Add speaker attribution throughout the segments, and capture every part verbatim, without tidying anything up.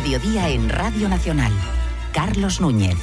Speaker 1: mediodía en Radio Nacional. Carlos Núñez.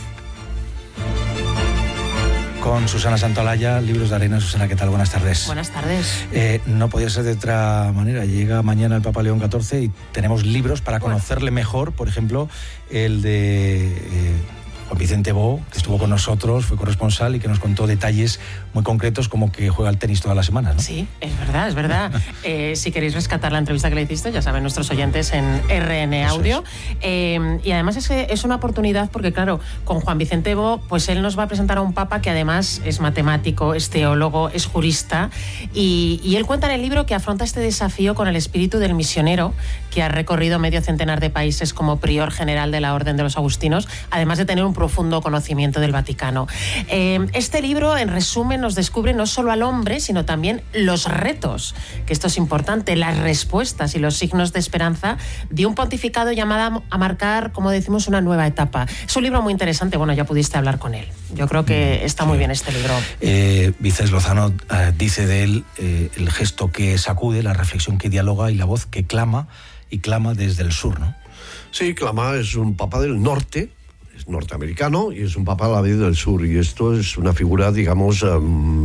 Speaker 2: Con Susana Santolaya, Libros de Arena. Susana, ¿qué tal? Buenas tardes.
Speaker 3: Buenas tardes.
Speaker 2: Eh, no podía ser de otra manera. Llega mañana el Papa León catorce y tenemos libros para conocerle mejor. Por ejemplo, el de eh, Juan Vicente Bó, que estuvo con nosotros, fue corresponsal y que nos contó detalles muy concretos, como que juega al tenis todas las semanas, ¿no?
Speaker 3: Sí, es verdad, es verdad. eh, si queréis rescatar la entrevista que le hiciste, ya saben nuestros oyentes en R N Audio. Es. Eh, y además es, que es una oportunidad porque, claro, con Juan Vicente Bó, pues él nos va a presentar a un papa que además es matemático, es teólogo, es jurista, y, y él cuenta en el libro que afronta este desafío con el espíritu del misionero, que ha recorrido medio centenar de países como prior general de la Orden de los Agustinos, además de tener un profundo conocimiento del Vaticano. Eh, este libro, en resumen, nos descubre no solo al hombre, sino también los retos, que esto es importante, las respuestas y los signos de esperanza de un pontificado llamado a marcar, como decimos, una nueva etapa. Es un libro muy interesante, bueno, ya pudiste hablar con él. Yo creo que está muy bien este libro.
Speaker 2: Eh, Vicens Lozano eh, dice de él eh, el gesto que sacude, la reflexión que dialoga y la voz que clama y clama desde el sur, ¿no?
Speaker 4: Sí, clama, es un papa del norte, es norteamericano y es un papa a la vez del sur, y esto es una figura, digamos, um,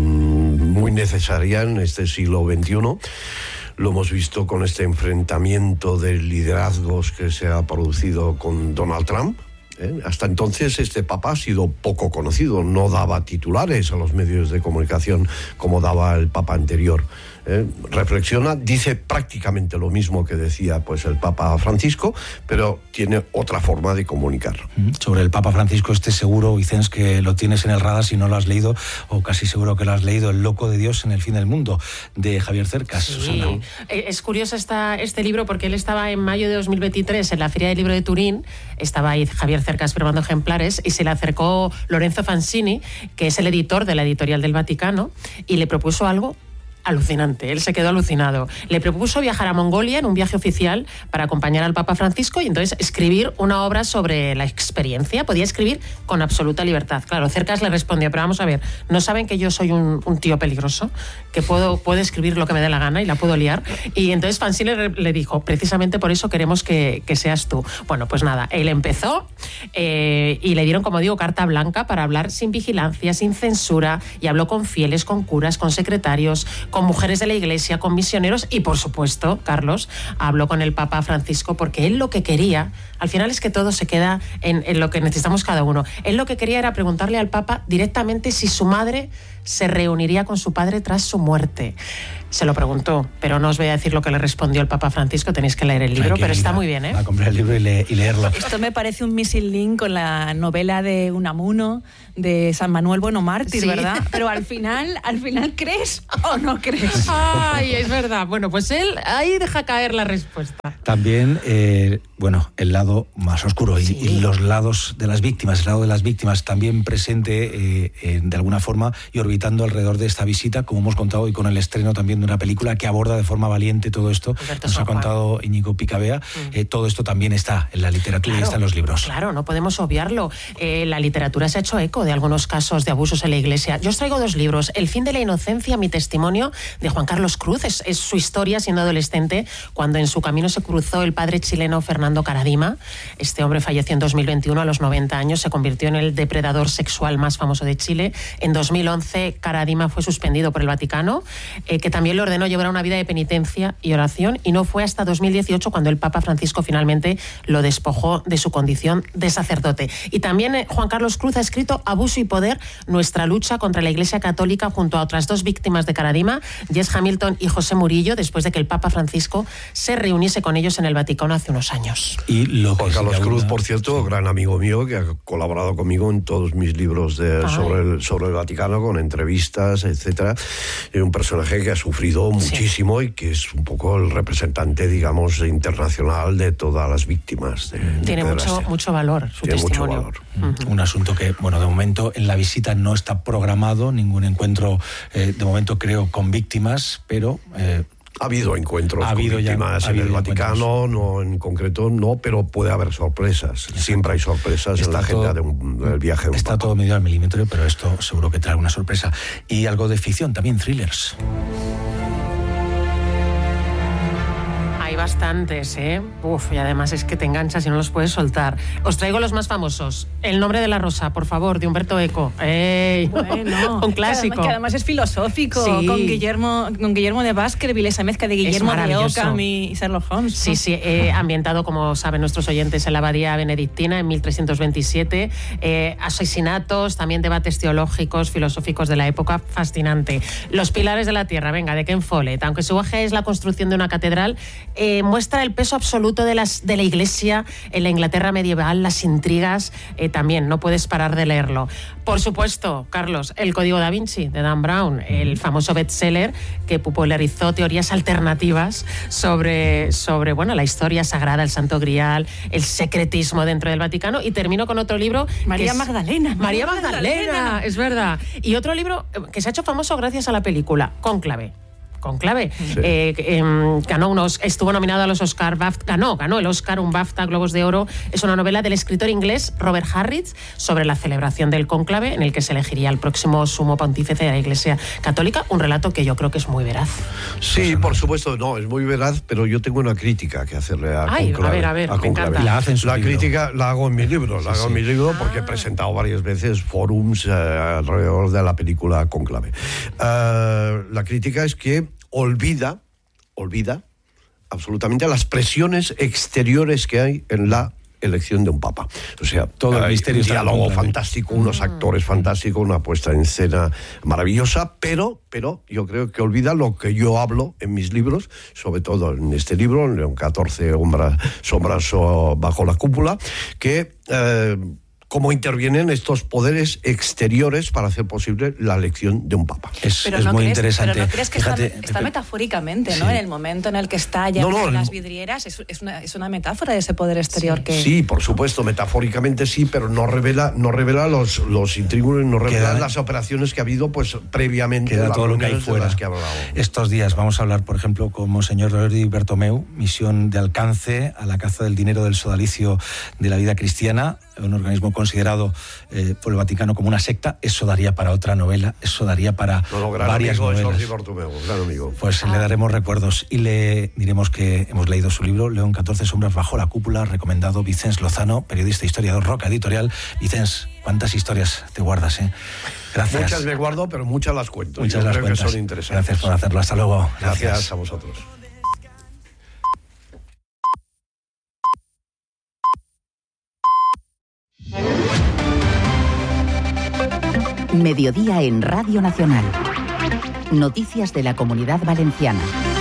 Speaker 4: muy necesaria en este siglo veintiuno. Lo hemos visto con este enfrentamiento de liderazgos que se ha producido con Donald Trump. ¿Eh? Hasta entonces este papa ha sido poco conocido, no daba titulares a los medios de comunicación como daba el papa anterior. ¿Eh? Reflexiona, dice prácticamente lo mismo que decía pues el Papa Francisco, pero tiene otra forma de comunicar.
Speaker 2: Sobre el Papa Francisco, este seguro, Vicens, que lo tienes en el radar si no lo has leído, o casi seguro que lo has leído, El loco de Dios en el fin del mundo, de Javier Cercas.
Speaker 3: Sí.
Speaker 2: Susana.
Speaker 3: Es curioso esta, este libro porque él estaba en mayo de dos mil veintitrés en la Feria del Libro de Turín, estaba ahí Javier Cercas firmando ejemplares y se le acercó Lorenzo Fancini, que es el editor de la editorial del Vaticano, y le propuso algo alucinante, él se quedó alucinado. Le propuso viajar a Mongolia en un viaje oficial para acompañar al Papa Francisco y entonces escribir una obra sobre la experiencia. Podía escribir con absoluta libertad. Claro, Cercas le respondió, pero vamos a ver, ¿no saben que yo soy un, un tío peligroso? Que puedo, puedo escribir lo que me dé la gana y la puedo liar. Y entonces Fancini le, le dijo, precisamente por eso queremos que, que seas tú. Bueno, pues nada, él empezó eh, y le dieron, como digo, carta blanca para hablar sin vigilancia, sin censura, y habló con fieles, con curas, con secretarios, con mujeres de la Iglesia, con misioneros y, por supuesto, Carlos habló con el Papa Francisco porque él lo que quería, al final es que todo se queda en, en lo que necesitamos cada uno. Él lo que quería era preguntarle al Papa directamente si su madre se reuniría con su padre tras su muerte. Se lo preguntó, pero no os voy a decir lo que le respondió el Papa Francisco, tenéis que leer el libro, pero está muy bien, ¿eh?
Speaker 2: A comprar el libro y, le, y leerlo.
Speaker 5: Esto me parece un missing link con la novela de Unamuno, de San Manuel Bueno Mártir, sí, ¿verdad? Pero al final, al final, ¿crees o no crees?
Speaker 3: Ay, es verdad. Bueno, pues él ahí deja caer la respuesta.
Speaker 2: También, eh, bueno, el lado más oscuro y, sí. y los lados de las víctimas, el lado de las víctimas también presente eh, eh, de alguna forma y orbitando alrededor de esta visita, como hemos contado hoy con el estreno también de una película que aborda de forma valiente todo esto. Alberto Nos ha contado Íñigo Picabea. Mm. Eh, todo esto también está en la literatura, claro, y está en los libros.
Speaker 3: Claro, no podemos obviarlo. Eh, la literatura se ha hecho eco de algunos casos de abusos en la Iglesia. Yo os traigo dos libros. El fin de la inocencia, mi testimonio, de Juan Carlos Cruz. Es, es su historia siendo adolescente, cuando en su camino se cruzó el padre chileno Fernando Caradima. Este hombre falleció en dos mil veintiuno a los noventa años. Se convirtió en el depredador sexual más famoso de Chile. En dos mil once, Caradima fue suspendido por el Vaticano, eh, que también le ordenó llevar una vida de penitencia y oración, y no fue hasta dos mil dieciocho cuando el Papa Francisco finalmente lo despojó de su condición de sacerdote. Y también eh, Juan Carlos Cruz ha escrito Abuso y Poder, nuestra lucha contra la Iglesia Católica, junto a otras dos víctimas de Caradima, Jess Hamilton y José Murillo, después de que el Papa Francisco se reuniese con ellos en el Vaticano hace unos años.
Speaker 2: Y lo
Speaker 4: Juan Carlos Cruz, por cierto, gran amigo mío, que ha colaborado conmigo en todos mis libros de, sobre, el, sobre el Vaticano, con entrevistas, etcétera. Es un personaje que ha sufrido muchísimo, sí, y que es un poco el representante, digamos, internacional de todas las víctimas. De,
Speaker 3: Tiene
Speaker 4: de
Speaker 3: mucho, mucho valor su
Speaker 4: Tiene
Speaker 3: testimonio.
Speaker 4: mucho valor.
Speaker 2: Uh-huh. Un asunto que, bueno, de momento en la visita no está programado ningún encuentro, eh, de momento creo, con víctimas, pero... Eh,
Speaker 4: Ha habido encuentros
Speaker 2: ha habido
Speaker 4: con víctimas
Speaker 2: ya,
Speaker 4: en el
Speaker 2: encuentros.
Speaker 4: Vaticano, no en concreto, no, pero puede haber sorpresas. Exacto. Siempre hay sorpresas está en la agenda de un, del viaje de un
Speaker 2: Está
Speaker 4: papa.
Speaker 2: todo medio al milímetro, pero esto seguro que trae una sorpresa. Y algo de ficción, también thrillers.
Speaker 3: Va bastantes, ¿eh? Uf, y además es que te enganchas y no los puedes soltar. Os traigo los más famosos. El nombre de la rosa, por favor, de Humberto Eco. ¡Ey!
Speaker 5: Bueno,
Speaker 3: un clásico.
Speaker 5: Que además, que además es filosófico,
Speaker 3: sí. con,
Speaker 5: Guillermo, con Guillermo de Baskerville, esa mezcla de Guillermo de Ockham y Sherlock Holmes.
Speaker 3: Sí,
Speaker 5: ¿no?
Speaker 3: sí, eh, ambientado, como saben nuestros oyentes, en la abadía benedictina en mil trescientos veintisiete. Eh, asesinatos, también debates teológicos, filosóficos de la época, fascinante. Los pilares de la tierra, venga, de Ken Follett. Aunque su eje es la construcción de una catedral, eh, muestra el peso absoluto de, las, de la Iglesia en la Inglaterra medieval, las intrigas, eh, también no puedes parar de leerlo. Por supuesto, Carlos, El Código da Vinci, de Dan Brown, el famoso bestseller que popularizó teorías alternativas sobre, sobre bueno, la historia sagrada, el Santo Grial, el secretismo dentro del Vaticano. Y termino con otro libro...
Speaker 5: María
Speaker 3: es,
Speaker 5: Magdalena.
Speaker 3: María Magdalena, Magdalena, es verdad. Y otro libro que se ha hecho famoso gracias a la película, Cónclave. Cónclave. Sí. Eh, eh, ganó unos, estuvo nominado a los Oscar, BAFTA, ganó, ganó el Oscar, un BAFTA, Globos de Oro. Es una novela del escritor inglés Robert Harris sobre la celebración del cónclave en el que se elegiría el próximo sumo pontífice de la Iglesia Católica. Un relato que yo creo que es muy veraz.
Speaker 4: Sí, por supuesto, no, es muy veraz, pero yo tengo una crítica que hacerle a
Speaker 3: Ay,
Speaker 4: Cónclave.
Speaker 3: A ver, a ver, a me encanta.
Speaker 2: La, hacen
Speaker 4: la
Speaker 2: libro.
Speaker 4: crítica la hago en mi libro, la sí, hago sí. en mi libro porque ah. he presentado varias veces forums eh, alrededor de la película Cónclave. Uh, la crítica es que olvida, olvida absolutamente las presiones exteriores que hay en la elección de un papa. O sea, todo el misterio, un diálogo fantástico, unos actores fantásticos, una puesta en escena maravillosa, pero, pero yo creo que olvida lo que yo hablo en mis libros, sobre todo en este libro, León catorce, Sombras, sombras bajo la cúpula, que... Eh, cómo intervienen estos poderes exteriores para hacer posible la elección de un papa.
Speaker 2: Es, es no muy crees, interesante.
Speaker 5: Pero no crees que Fíjate, está, está metafóricamente, sí. ¿no? En el momento en el que está ya no, no, las vidrieras, es, es, una, es una metáfora de ese poder exterior
Speaker 4: sí.
Speaker 5: que...
Speaker 4: Sí, por supuesto, metafóricamente sí, pero no revela, no revela los, los intríngulos, no revela queda, las operaciones que ha habido pues previamente.
Speaker 2: Queda todo lo que hay fuera.
Speaker 4: Que
Speaker 2: Estos días vamos a hablar, por ejemplo, con Monseñor Jordi Bertomeu, misión de alcance a la caza del dinero del sodalicio de la vida cristiana, un organismo considerado eh, por el Vaticano como una secta. Eso daría para otra novela, eso daría para no, no, gran varias amigo, novelas. Es Bartomeu, gran amigo. Pues ah. le daremos recuerdos y le diremos que hemos leído su libro, León catorce, Sombras bajo la cúpula, recomendado Vicens Lozano, periodista e historiador, Roca Editorial. Vicens, ¿cuántas historias te guardas? Eh? Gracias.
Speaker 4: Muchas me guardo, pero muchas las cuento.
Speaker 2: Muchas
Speaker 4: Yo
Speaker 2: las
Speaker 4: creo
Speaker 2: cuentas.
Speaker 4: que son interesantes.
Speaker 2: Gracias por hacerlo. Hasta luego.
Speaker 4: Gracias, Gracias a vosotros.
Speaker 1: Mediodía en Radio Nacional. Noticias de la Comunidad Valenciana.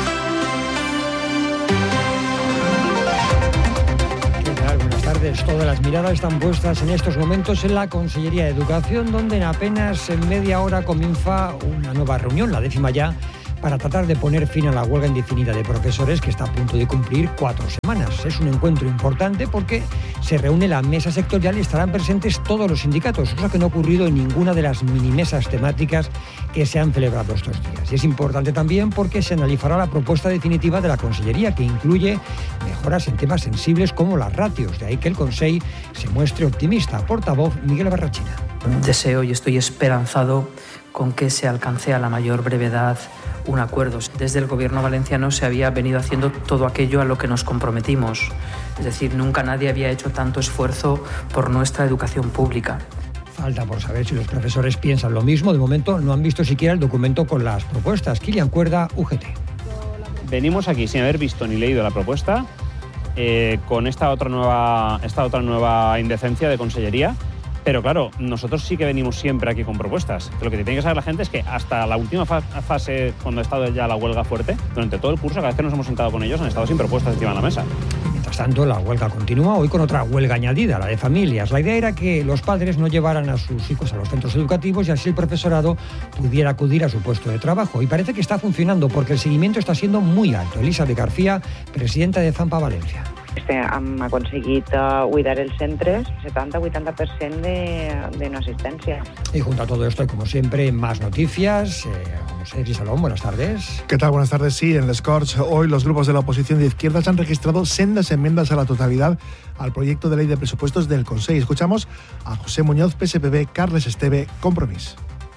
Speaker 6: ¿Qué tal? Buenas tardes. Todas las miradas están puestas en estos momentos en la Consellería de Educación, donde en apenas en media hora comienza una nueva reunión, la décima ya, para tratar de poner fin a la huelga indefinida de profesores que está a punto de cumplir cuatro semanas. Es un encuentro importante porque se reúne la mesa sectorial y estarán presentes todos los sindicatos, cosa que no ha ocurrido en ninguna de las minimesas temáticas que se han celebrado estos días. Y es importante también porque se analizará la propuesta definitiva de la Consellería, que incluye mejoras en temas sensibles como las ratios. De ahí que el Consell se muestre optimista. Portavoz Miguel Barrachina.
Speaker 7: Deseo y estoy esperanzado con que se alcance a la mayor brevedad un acuerdo. Desde el Gobierno valenciano se había venido haciendo todo aquello a lo que nos comprometimos. Es decir, nunca nadie había hecho tanto esfuerzo por nuestra educación pública.
Speaker 6: Falta por saber si los profesores piensan lo mismo. De momento no han visto siquiera el documento con las propuestas. Kilian Cuerda, U G T.
Speaker 8: Venimos aquí sin haber visto ni leído la propuesta, eh, con esta otra nueva, esta otra nueva indecencia de Consellería. Pero claro, nosotros sí que venimos siempre aquí con propuestas. Lo que tiene que saber la gente es que hasta la última fa- fase, cuando ha estado ya la huelga fuerte, durante todo el curso, cada vez que nos hemos sentado con ellos, han estado sin propuestas encima de la mesa.
Speaker 6: Mientras tanto, la huelga continúa hoy con otra huelga añadida, la de familias. La idea era que los padres no llevaran a sus hijos a los centros educativos y así el profesorado pudiera acudir a su puesto de trabajo. Y parece que está funcionando porque el seguimiento está siendo muy alto. Elizabeth García, presidenta de Zampa Valencia.
Speaker 9: Hem aconseguit uh, buidar els centres, setanta a vuitanta per cent de, de no asistencia.
Speaker 6: Y junto a todo esto hay, como siempre, más noticias. Eh, José Salón, buenas tardes.
Speaker 10: ¿Qué tal? Buenas tardes. Sí, en Les Corts hoy los grupos de la oposición de izquierdas han registrado sendas enmiendas a la totalidad al proyecto de ley de presupuestos del Consell. Escuchamos a José Muñoz, P S P B, Carles Esteve, Compromís.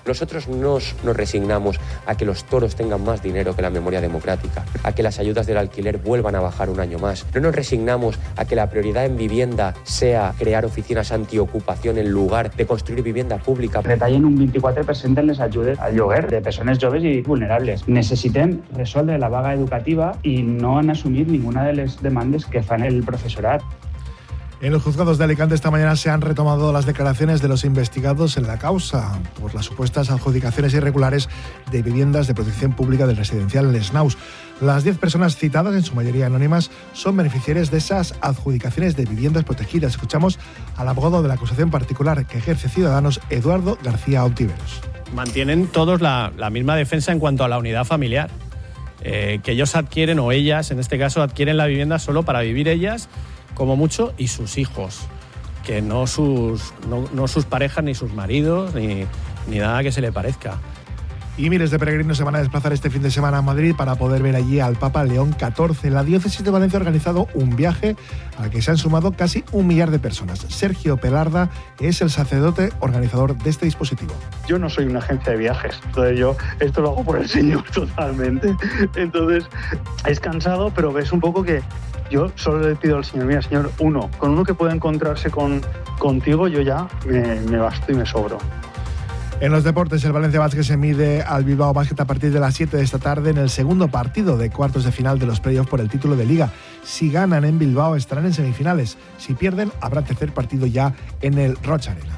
Speaker 11: Nosotros nos, nos resignamos a que los toros tengan más dinero que la memoria democrática, a que las ayudas del alquiler vuelvan a bajar un año más. No nos resignamos a que la prioridad en vivienda sea crear oficinas antiocupación en lugar de construir vivienda pública.
Speaker 12: Retallen un vint-i-quatre per cent en les ajudes al lloguer de persones joves i vulnerables. Necessitem resoldre la vaga educativa i no han assumit ninguna de les demandes que fan el professorat.
Speaker 10: En los juzgados de Alicante esta mañana se han retomado las declaraciones de los investigados en la causa por las supuestas adjudicaciones irregulares de viviendas de protección pública del residencial Les Naus. Las diez personas citadas, en su mayoría anónimas, son beneficiarias de esas adjudicaciones de viviendas protegidas. Escuchamos al abogado de la acusación particular que ejerce Ciudadanos, Eduardo García Ontiveros.
Speaker 13: Mantienen todos la, la misma defensa en cuanto a la unidad familiar. Eh, que ellos adquieren, o ellas en este caso, adquieren la vivienda solo para vivir ellas, como mucho, y sus hijos, que no sus, no, no sus parejas, ni sus maridos, ni, ni nada que se le parezca.
Speaker 10: Y miles de peregrinos se van a desplazar este fin de semana a Madrid para poder ver allí al Papa León catorce. La diócesis de Valencia ha organizado un viaje al que se han sumado casi un millar de personas. Sergio Pelarda es el sacerdote organizador de este dispositivo.
Speaker 14: Yo no soy una agencia de viajes, entonces yo esto lo hago por el Señor totalmente. Entonces es cansado, pero ves un poco que yo solo le pido al Señor, mira, Señor, uno, con uno que pueda encontrarse con, contigo, yo ya me, me basto y me sobro.
Speaker 10: En los deportes, el Valencia Basket se mide al Bilbao Basket a partir de las siete de esta tarde en el segundo partido de cuartos de final de los playoffs por el título de Liga. Si ganan en Bilbao estarán en semifinales. Si pierden, habrá tercer partido ya en el Roig Arena.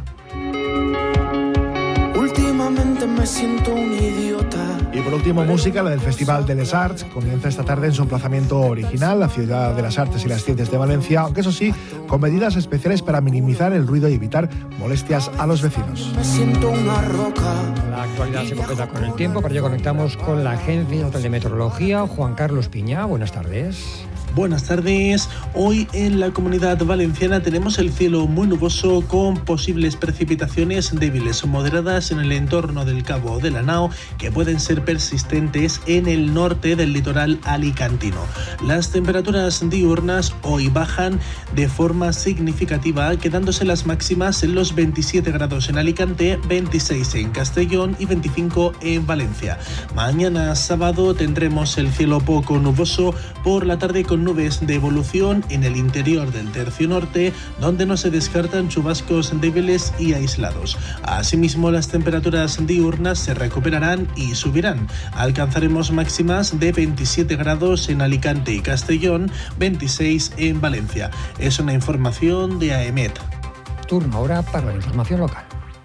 Speaker 15: Últimamente me siento un idiota.
Speaker 10: Y por último, música, la del Festival de Les Arts. Comienza esta tarde en su emplazamiento original, la Ciudad de las Artes y las Ciencias de Valencia, aunque eso sí, con medidas especiales para minimizar el ruido y evitar molestias a los vecinos.
Speaker 15: Me siento una roca.
Speaker 6: La actualidad se completa con el tiempo. Para ello conectamos con la Agencia Estatal de Meteorología. Juan Carlos Piña, buenas tardes.
Speaker 16: Buenas tardes. Hoy en la Comunidad Valenciana tenemos el cielo muy nuboso con posibles precipitaciones débiles o moderadas en el entorno del Cabo de la Nao que pueden ser persistentes en el norte del litoral alicantino. Las temperaturas diurnas hoy bajan de forma significativa, quedándose las máximas en los veintisiete grados en Alicante, veintiséis en Castellón y veinticinco en Valencia. Mañana sábado tendremos el cielo poco nuboso, por la tarde con nubes de evolución en el interior del tercio norte, donde no se descartan chubascos débiles y aislados. Asimismo, las temperaturas diurnas se recuperarán y subirán. Alcanzaremos máximas de veintisiete grados en Alicante y Castellón, veintiséis en Valencia. Es una información de A E M E T.
Speaker 6: Turno ahora para la información local.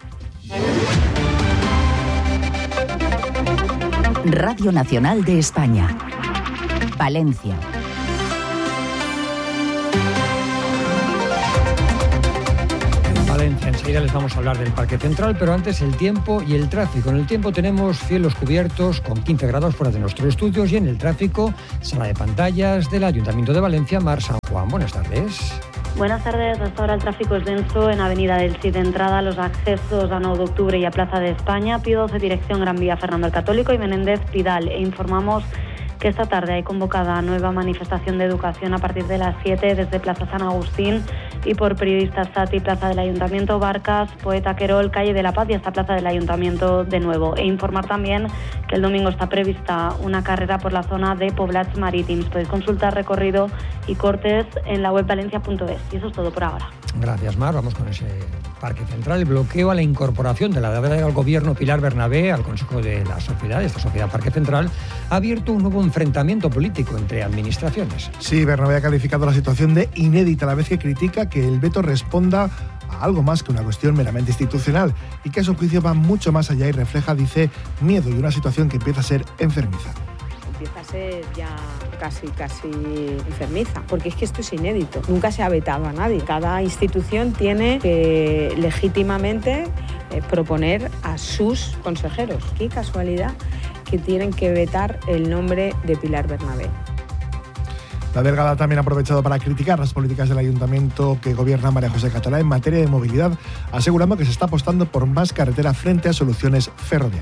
Speaker 1: Radio Nacional de España. Valencia.
Speaker 6: Valencia, enseguida les vamos a hablar del Parque Central, pero antes el tiempo y el tráfico. En el tiempo tenemos cielos cubiertos con quince grados fuera de nuestros estudios, y en el tráfico, sala de pantallas del Ayuntamiento de Valencia, Mar San Juan. Buenas tardes.
Speaker 17: Buenas tardes. Hasta ahora el tráfico es denso en Avenida del Cid de entrada, los accesos a nueve de octubre y a Plaza de España, Pío doce dirección Gran Vía Fernando el Católico y Menéndez Pidal. E informamos que esta tarde hay convocada nueva manifestación de educación a partir de las siete desde Plaza San Agustín y por Periodistas Sati, Plaza del Ayuntamiento, Barcas, Poeta Querol, Calle de la Paz y hasta Plaza del Ayuntamiento de nuevo. E informar también que el domingo está prevista una carrera por la zona de Poblats Marítims. Podéis consultar recorrido y cortes en la web valencia punto es. Y eso es todo por ahora.
Speaker 6: Gracias, Mar. Vamos con ese Parque Central. El bloqueo a la incorporación de la delegada del Gobierno Pilar Bernabé al Consejo de la Sociedad, esta Sociedad Parque Central, ha abierto un nuevo enfrentamiento político entre administraciones.
Speaker 10: Sí, Bernabé ha calificado la situación de inédita, a la vez que critica que el veto responda a algo más que una cuestión meramente institucional y que a su juicio va mucho más allá y refleja, dice, miedo y una situación que empieza a ser enfermiza.
Speaker 18: Empieza a ser ya casi, casi enfermiza, porque es que esto es inédito. Nunca se ha vetado a nadie. Cada institución tiene que legítimamente eh, proponer a sus consejeros. Qué casualidad que tienen que vetar el nombre de Pilar Bernabé.
Speaker 10: La delegada también ha aprovechado para criticar las políticas del ayuntamiento que gobierna María José Catalá en materia de movilidad, asegurando que se está apostando por más carretera frente a soluciones ferroviarias.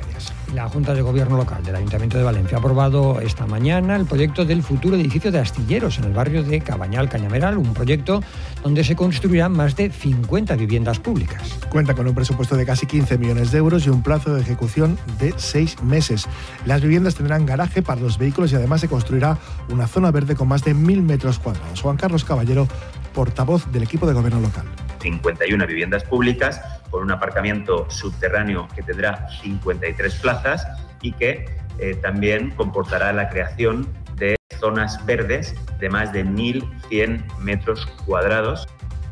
Speaker 6: La Junta de Gobierno Local del Ayuntamiento de Valencia ha aprobado esta mañana el proyecto del futuro edificio de Astilleros en el barrio de Cabañal Cañaveral, un proyecto donde se construirán más de cincuenta viviendas públicas.
Speaker 10: Cuenta con un presupuesto de casi quince millones de euros y un plazo de ejecución de seis meses. Las viviendas tendrán garaje para los vehículos y además se construirá una zona verde con más de mil metros cuadrados. Juan Carlos Caballero, portavoz del equipo de Gobierno Local.
Speaker 19: cincuenta y una viviendas públicas con un aparcamiento subterráneo que tendrá cincuenta y tres plazas y que eh, también comportará la creación de zonas verdes de más de mil cien metros cuadrados.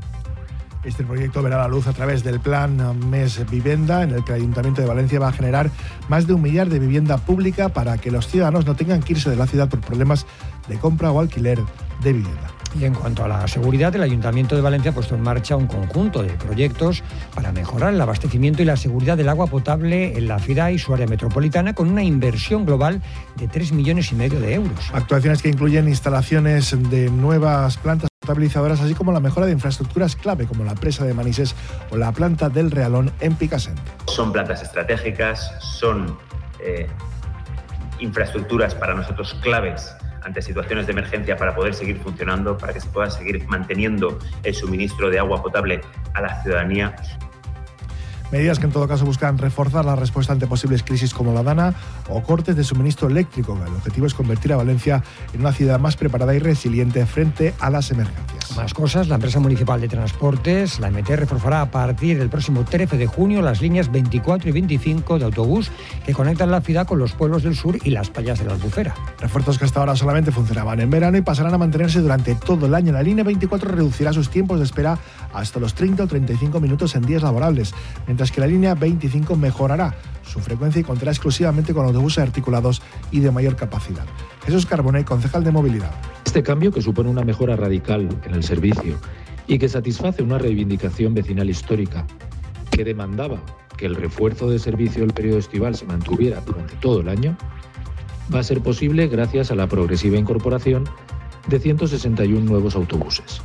Speaker 10: Este proyecto verá la luz a través del plan Mes Vivienda, en el que el Ayuntamiento de Valencia va a generar más de un millar de vivienda pública para que los ciudadanos no tengan que irse de la ciudad por problemas de compra o alquiler de vivienda.
Speaker 6: Y en cuanto a la seguridad, el Ayuntamiento de Valencia ha puesto en marcha un conjunto de proyectos para mejorar el abastecimiento y la seguridad del agua potable en la ciudad y su área metropolitana, con una inversión global de tres millones y medio de euros.
Speaker 10: Actuaciones que incluyen instalaciones de nuevas plantas potabilizadoras, así como la mejora de infraestructuras clave, como la presa de Manises o la planta del Realón en Picassent.
Speaker 19: Son plantas estratégicas, son eh, infraestructuras para nosotros claves ante situaciones de emergencia para poder seguir funcionando, para que se pueda seguir manteniendo el suministro de agua potable a la ciudadanía.
Speaker 10: Medidas que en todo caso buscan reforzar la respuesta ante posibles crisis como la Dana o cortes de suministro eléctrico. El objetivo es convertir a Valencia en una ciudad más preparada y resiliente frente a las emergencias.
Speaker 6: Más cosas, la empresa municipal de transportes, la M T, reforzará a partir del próximo trece de junio las líneas veinticuatro y veinticinco de autobús que conectan la ciudad con los pueblos del sur y las playas de la Albufera.
Speaker 10: Refuerzos que hasta ahora solamente funcionaban en verano y pasarán a mantenerse durante todo el año. La línea veinticuatro reducirá sus tiempos de espera hasta los treinta o treinta y cinco minutos en días laborables, mientras que la línea veinticinco mejorará su frecuencia y contará exclusivamente con autobuses articulados y de mayor capacidad. Jesús Carbonell, concejal de Movilidad.
Speaker 20: Este cambio, que supone una mejora radical en el servicio y que satisface una reivindicación vecinal histórica que demandaba que el refuerzo de servicio del periodo estival se mantuviera durante todo el año, va a ser posible gracias a la progresiva incorporación de ciento sesenta y uno nuevos autobuses.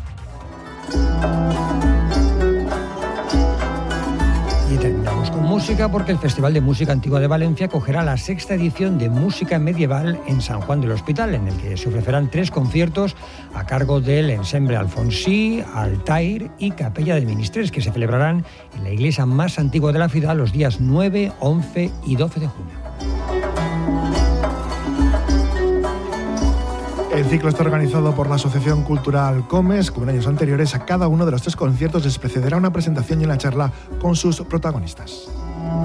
Speaker 6: Y terminamos con música, porque el Festival de Música Antigua de Valencia acogerá la sexta edición de Música Medieval en San Juan del Hospital, en el que se ofrecerán tres conciertos a cargo del Ensemble Alfonsí, Altair y Capella de Ministres, que se celebrarán en la iglesia más antigua de la ciudad los días nueve, once y doce de junio.
Speaker 10: El ciclo está organizado por la Asociación Cultural Comes. Como en años anteriores, a cada uno de los tres conciertos les precederá una presentación y una charla con sus protagonistas.